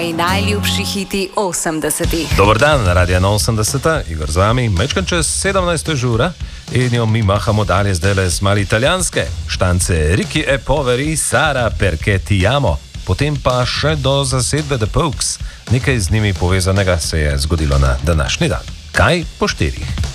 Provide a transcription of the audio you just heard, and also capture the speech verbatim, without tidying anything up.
moji najljubši hiti osemdesetih. Dober dan, Radio ena osemdeset, Igor z vami, mečkan čez sedemnajsto žura in jo mi mahamo dalje zdaj z mali italijanske. Štance Ricky e poveri, Sara perché ti amo. Potem pa še do zasedbe The Pokes. Nekaj z njimi povezanega se je zgodilo na današnji dan. Kaj po štirih?